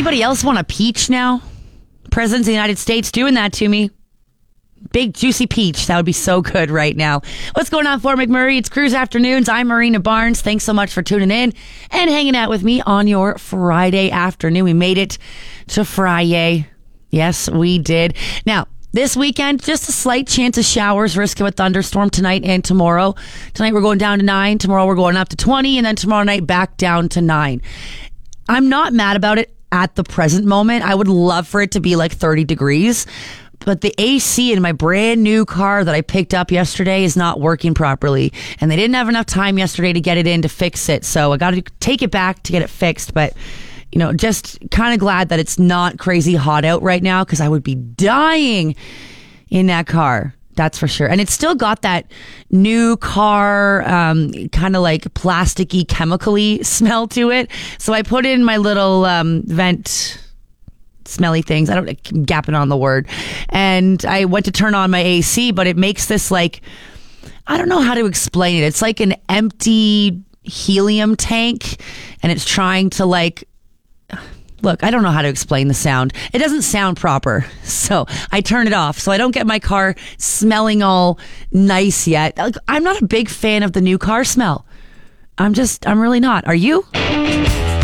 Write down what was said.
Anybody else want a peach now? President of the United States doing that to me. Big juicy peach. That would be so good right now. What's going on, Fort McMurray? It's Cruise Afternoons. I'm Marina Barnes. Thanks so much for tuning in and hanging out with me on your Friday afternoon. We made it to Friday. Yes, we did. Now, this weekend, just a slight chance of showers, risk of a thunderstorm tonight and tomorrow. Tonight we're going down to 9. Tomorrow we're going up to 20. And then tomorrow night back down to 9. I'm not mad about it at the present moment. I would love for it to be like 30 degrees. But the AC in my brand new car that I picked up yesterday is not working properly. And they didn't have enough time yesterday to get it in to fix it. So I got to take it back to get it fixed. But, you know, just kind of glad that it's not crazy hot out right now because I would be dying in that car. That's for sure. And it's still got that new car kind of like plasticky, chemically smell to it. So I put in my little vent smelly things. I'm gapping on the word. And I went to turn on my AC, but it makes this like, I don't know how to explain it. It's like an empty helium tank and it's trying to like, look, I don't know how to explain the sound. It doesn't sound proper. So I turn it off so I don't get my car smelling all nice yet. I'm not a big fan of the new car smell. I'm really not. Are you?